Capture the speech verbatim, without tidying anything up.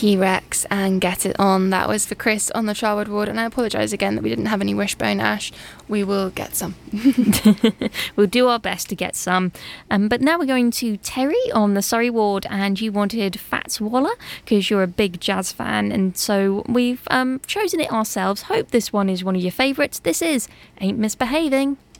T-Rex and Get It On. That was for Chris on the Charwood ward, and I apologise again that we didn't have any wishbone ash. We will get some. We'll do our best to get some. Um, but now we're going to Terry on the Surrey ward, and you wanted Fats Waller because you're a big jazz fan, and so we've um, chosen it ourselves. Hope this one is one of your favourites. This is Ain't Misbehaving.